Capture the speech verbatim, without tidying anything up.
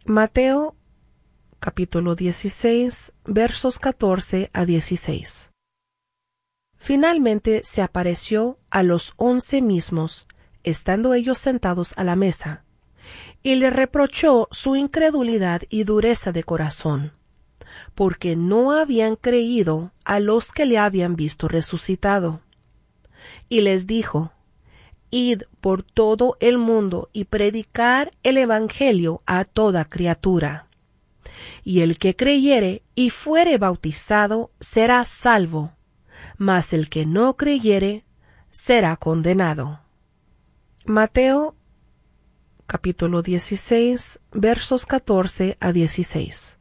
Mateo capítulo dieciséis, versos catorce a dieciséis. Finalmente se apareció a los once mismos, estando ellos sentados a la mesa, y le reprochó su incredulidad y dureza de corazón, porque no habían creído a los que le habían visto resucitado. Y les dijo: Id por todo el mundo y predicar el evangelio a toda criatura. Y el que creyere y fuere bautizado será salvo, mas el que no creyere será condenado. Mateo capítulo dieciséis, versos catorce a dieciséis.